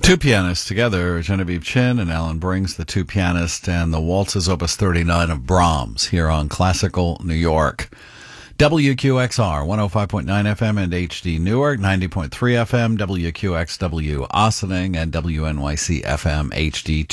Two pianists together, Genevieve Chin and Alan Brings, the two pianists, and the Waltz is Opus 39 of Brahms here on Classical New York. WQXR 105.9 FM and HD Newark, 90.3 FM, WQXW Ossining, and WNYC FM HD